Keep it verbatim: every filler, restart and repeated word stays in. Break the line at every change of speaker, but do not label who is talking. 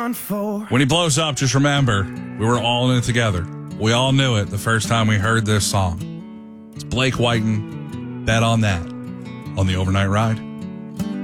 When he blows up, just remember, we were all in it together. We all knew it the first time we heard this song. It's Blake Whiten, Bet on That, on the Overnight Ride.